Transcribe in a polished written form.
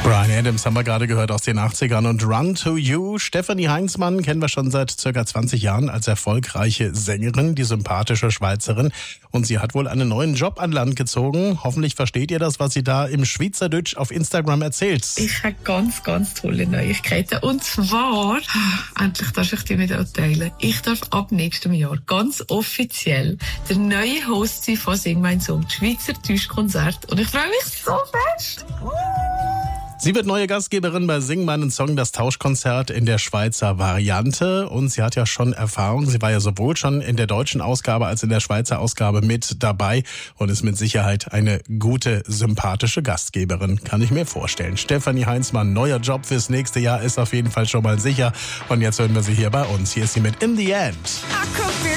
Bryan Adams haben wir gerade gehört aus den 80ern und Run to You. Stefanie Heinzmann kennen wir schon seit circa 20 Jahren als erfolgreiche Sängerin, die sympathische Schweizerin. Und sie hat wohl einen neuen Job an Land gezogen. Hoffentlich versteht ihr das, was sie da im Schweizerdeutsch auf Instagram erzählt. Ich habe ganz tolle Neuigkeiten. Und zwar, endlich darf ich die mit euch teilen. Ich darf ab nächstem Jahr ganz offiziell der neue Host sein von Sing mein Song, das Schweizerdeutsch-Konzert. Und ich freue mich so fest. Sie wird neue Gastgeberin bei Sing meinen Song, das Tauschkonzert in der Schweizer Variante. Und sie hat ja schon Erfahrung. Sie war ja sowohl schon in der deutschen Ausgabe als in der Schweizer Ausgabe mit dabei und ist mit Sicherheit eine gute, sympathische Gastgeberin, kann ich mir vorstellen. Stefanie Heinzmann, neuer Job fürs nächste Jahr ist auf jeden Fall schon mal sicher. Und jetzt hören wir sie hier bei uns. Hier ist sie mit In the End.